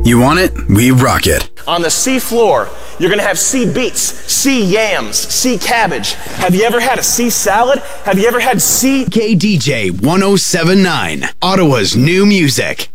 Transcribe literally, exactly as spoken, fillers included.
You want it? We rock it. On the sea floor, you're gonna have sea beets, sea yams, sea cabbage. Have you ever had a sea salad? Have you ever had sea... K D J one oh seven point nine, Ottawa's new music.